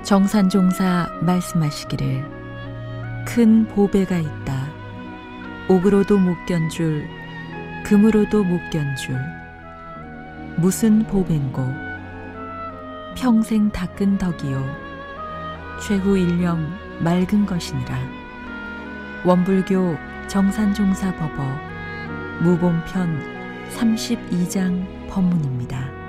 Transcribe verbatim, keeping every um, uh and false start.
정산종사 말씀하시기를 큰 보배가 있다. 옥으로도 못 견줄 금으로도 못 견줄 무슨 보배인고 평생 닦은 덕이요 최후 일념 맑은 것이니라. 원불교 정산종사 법어 무본편 삼십이 장 법문입니다.